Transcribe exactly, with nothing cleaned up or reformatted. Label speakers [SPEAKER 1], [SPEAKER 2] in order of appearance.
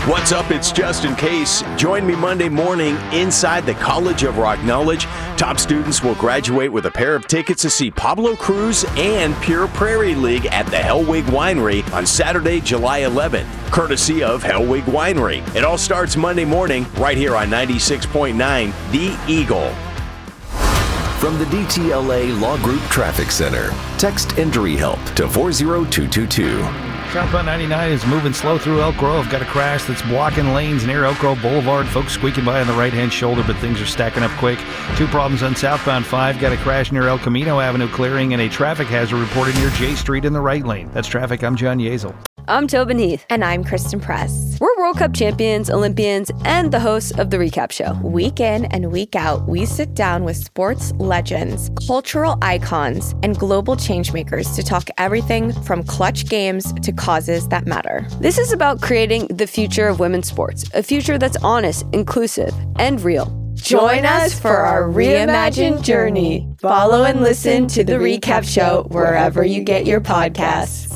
[SPEAKER 1] What's up? It's Justin Case. Join me Monday morning inside the College of Rock Knowledge. Top students will graduate with a pair of tickets to see Pablo Cruz and Pure Prairie League at the Hellwig Winery on Saturday, July eleventh, courtesy of Hellwig Winery. It all starts Monday morning right here on ninety-six point nine The Eagle.
[SPEAKER 2] From the D T L A Law Group Traffic Center, text Injury Help to four zero two two two.
[SPEAKER 3] Southbound ninety-nine is moving slow through Elk Grove. Got a crash that's blocking lanes near Elk Grove Boulevard. Folks squeaking by on the right-hand shoulder, but things are stacking up quick. Two problems on southbound five. Got a crash near El Camino Avenue clearing and a traffic hazard reported near J Street in the right lane. That's traffic. I'm John Yeazel.
[SPEAKER 4] I'm Tobin Heath.
[SPEAKER 5] And I'm Kristen Press.
[SPEAKER 4] We're World Cup champions, Olympians, and the hosts of The Recap Show.
[SPEAKER 5] Week in and week out, we sit down with sports legends, cultural icons, and global changemakers to talk everything from clutch games to causes that matter.
[SPEAKER 4] This is about creating the future of women's sports, a future that's honest, inclusive, and real.
[SPEAKER 5] Join us for our reimagined journey. Follow and listen to The Recap Show wherever you get your podcasts.